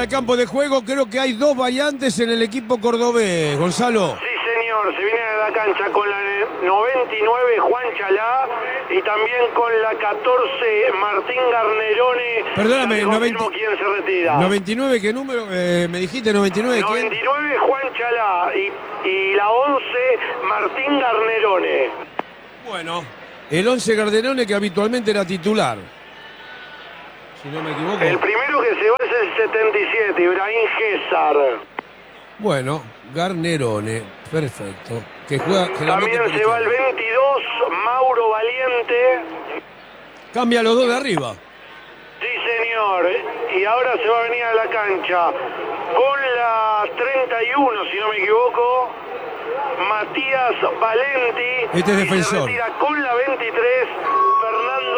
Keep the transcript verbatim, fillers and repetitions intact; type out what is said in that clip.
al campo de juego. Creo que hay dos variantes en el equipo cordobés, Gonzalo. Sí, señor, se viene a la cancha con la noventa y nueve Juan Chalá y también con la catorce Martín Garnerone. Perdóname, noventa... quién se retira. noventa y nueve, ¿qué número? Eh, me dijiste noventa y nueve, ¿quién? noventa y nueve Juan Chalá y, y la once Martín Garnerone. Bueno, el once Garnerone que habitualmente era titular. Si no me equivoco. El primero que se va es el setenta y siete, Ibrahim César. Bueno, Garnerone, perfecto. Que juega También se va el veintidós, Mauro Valiente. Cambia los dos de arriba. Sí, señor. Y ahora se va a venir a la cancha con la treinta y uno, si no me equivoco, Matías Valenti. Este es defensor. Y se retira con la veintitrés,